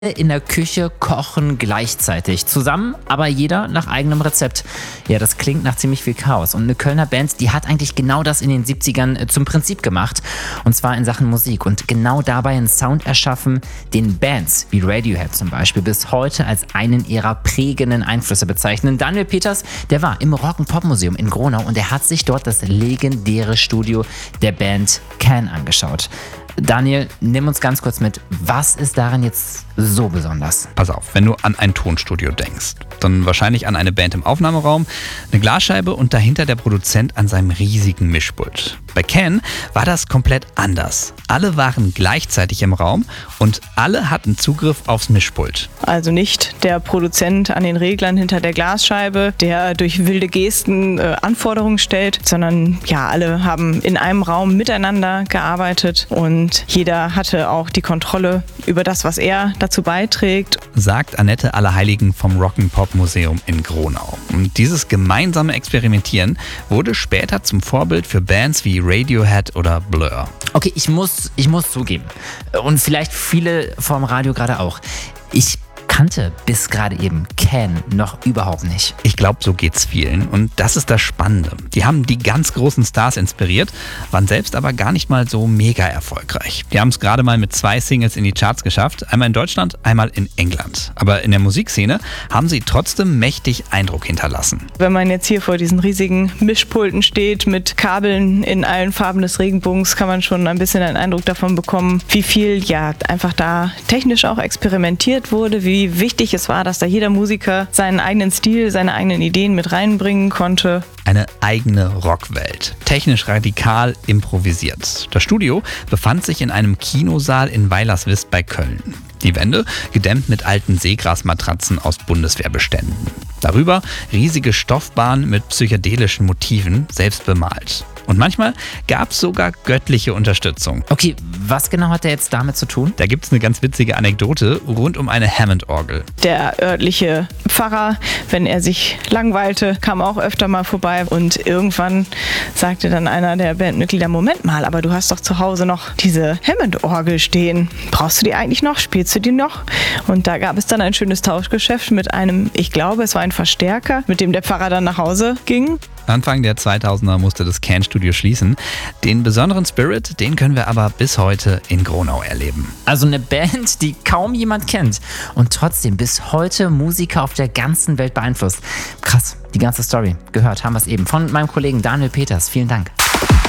in der Küche kochen gleichzeitig. Zusammen, aber jeder nach eigenem Rezept. Ja, das klingt nach ziemlich viel Chaos. Und eine Kölner Band, die hat eigentlich genau das in den 70ern zum Prinzip gemacht. Und zwar in Sachen Musik. Und genau dabei einen Sound erschaffen, den Bands wie Radiohead zum Beispiel bis heute als einen ihrer prägenden Einflüsse bezeichnen. Daniel Peters, der war im Rock'n'Pop-Museum in Gronau und er hat sich dort das legendäre Studio der Band Can angeschaut. Daniel, nimm uns ganz kurz mit. Was ist daran jetzt so besonders? Pass auf, wenn du an ein Tonstudio denkst, dann wahrscheinlich an eine Band im Aufnahmeraum, eine Glasscheibe und dahinter der Produzent an seinem riesigen Mischpult. Bei Can war das komplett anders. Alle waren gleichzeitig im Raum und alle hatten Zugriff aufs Mischpult. Also nicht der Produzent an den Reglern hinter der Glasscheibe, der durch wilde Gesten Anforderungen stellt, sondern ja, alle haben in einem Raum miteinander gearbeitet und jeder hatte auch die Kontrolle über das, was er dazu beiträgt. Sagt Annette Allerheiligen vom Rock'n'Pop-Museum in Gronau. Und dieses gemeinsame Experimentieren wurde später zum Vorbild für Bands wie Radiohead oder Blur. Okay, ich muss zugeben, und vielleicht viele vom Radio gerade auch, ich kannte bis gerade eben Can noch überhaupt nicht. Ich glaube, so geht's vielen. Und das ist das Spannende. Die haben die ganz großen Stars inspiriert, waren selbst aber gar nicht mal so mega erfolgreich. Die haben es gerade mal mit 2 Singles in die Charts geschafft. Einmal in Deutschland, einmal in England. Aber in der Musikszene haben sie trotzdem mächtig Eindruck hinterlassen. Wenn man jetzt hier vor diesen riesigen Mischpulten steht mit Kabeln in allen Farben des Regenbogens, kann man schon ein bisschen einen Eindruck davon bekommen, wie viel ja einfach da technisch auch experimentiert wurde, wie wichtig es war, dass da jeder Musiker seinen eigenen Stil, seine eigenen Ideen mit reinbringen konnte. Eine eigene Rockwelt. Technisch radikal improvisiert. Das Studio befand sich in einem Kinosaal in Weilerswist bei Köln. Die Wände gedämmt mit alten Seegrasmatratzen aus Bundeswehrbeständen. Darüber riesige Stoffbahnen mit psychedelischen Motiven, selbst bemalt. Und manchmal gab es sogar göttliche Unterstützung. Okay, was genau hat der jetzt damit zu tun? Da gibt es eine ganz witzige Anekdote rund um eine Hammond-Orgel. Der örtliche Pfarrer, wenn er sich langweilte, kam auch öfter mal vorbei. Und irgendwann sagte dann einer der Bandmitglieder, Moment mal, aber du hast doch zu Hause noch diese Hammond-Orgel stehen. Brauchst du die eigentlich noch? Spielst du die noch? Und da gab es dann ein schönes Tauschgeschäft mit einem, ich glaube, es war ein Verstärker, mit dem der Pfarrer dann nach Hause ging. Anfang der 2000er musste das Can-Studio schließen. Den besonderen Spirit, den können wir aber bis heute in Gronau erleben. Also eine Band, die kaum jemand kennt und trotzdem bis heute Musiker auf der ganzen Welt beeinflusst. Krass, die ganze Story. Gehört haben wir es eben von meinem Kollegen Daniel Peters. Vielen Dank.